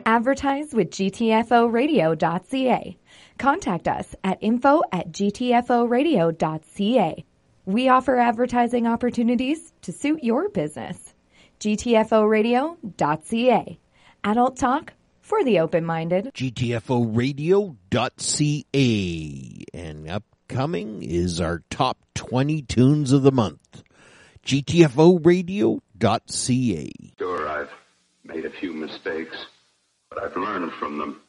Advertise with GTFOradio.ca. Contact us at info@gtforadio.ca. We offer advertising opportunities to suit your business. GTFOradio.ca. Adult talk for the open-minded. GTFOradio.ca. And upcoming is our top 20 tunes of the month. GTFOradio.ca. Sure, I've made a few mistakes, but I've learned from them.